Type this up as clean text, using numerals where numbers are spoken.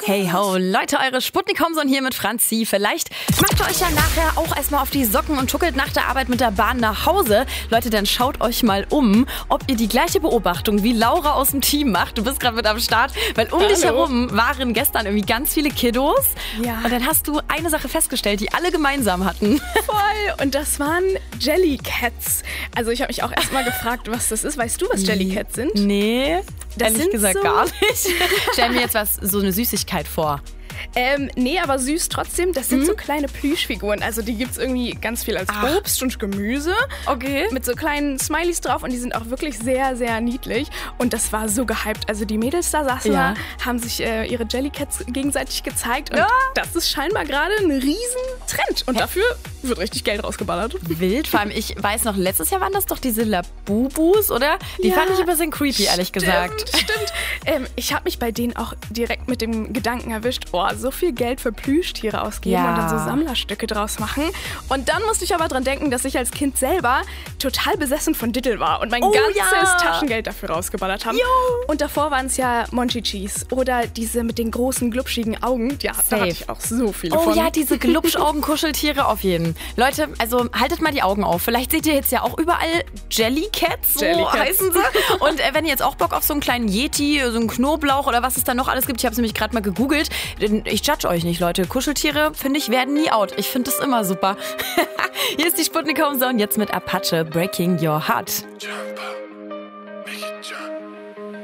Hey ho, Leute, eure Sputnik-Homson hier mit Franzi. Vielleicht macht ihr euch ja nachher auch erstmal auf die Socken und tuckelt nach der Arbeit mit der Bahn nach Hause. Leute, dann schaut euch mal um, ob ihr die gleiche Beobachtung wie Laura aus dem Team macht. Du bist gerade mit am Start, weil dich herum waren gestern irgendwie ganz viele Kiddos. Ja. Und dann hast du eine Sache festgestellt, die alle gemeinsam hatten. Voll. Und das waren Jellycats. Also ich habe mich auch erstmal gefragt, was das ist. Weißt du, was Jellycats sind? Nee, Das ehrlich sind gesagt so- gar nicht. Stell mir jetzt so eine Süßigkeit vor. Nee, aber süß trotzdem. Das sind so kleine Plüschfiguren. Also die gibt's irgendwie ganz viel als Obst und Gemüse. Okay. Mit so kleinen Smileys drauf und die sind auch wirklich sehr, sehr niedlich. Und das war so gehypt. Also die Mädels da saßen Ja. da, haben sich ihre Jellycats gegenseitig gezeigt. Und das ist scheinbar gerade ein Riesentrend. Und dafür wird richtig Geld rausgeballert. Wild, vor allem ich weiß noch, letztes Jahr waren das doch diese Labubus, oder? Die Ja, fand ich ein bisschen creepy, ehrlich gesagt. Stimmt. Ich habe mich bei denen auch direkt mit dem Gedanken erwischt, so viel Geld für Plüschtiere ausgeben Ja. und dann so Sammlerstücke draus machen. Und dann musste ich aber dran denken, dass ich als Kind selber total besessen von Diddle war und mein ganzes ja. Taschengeld dafür rausgeballert habe. Jo. Und davor waren es ja Monchichis oder diese mit den großen, glubschigen Augen. Ja, da Safe. hatte ich auch so viele Oh von. ja, diese Glubschaugen-Kuscheltiere auf jeden. Leute, also haltet mal die Augen auf. Vielleicht seht ihr jetzt ja auch überall Jellycats, so Jellycats. heißen sie. Und wenn ihr jetzt auch Bock auf so einen kleinen Yeti, so einen Knoblauch oder was es da noch alles gibt, ich habe es nämlich gerade mal gegoogelt. Ich judge euch nicht, Leute. Kuscheltiere, finde ich, werden nie out. Ich finde das immer super. Hier ist die Sputnik-Homson, jetzt mit Apache, Breaking Your Heart. Jump up.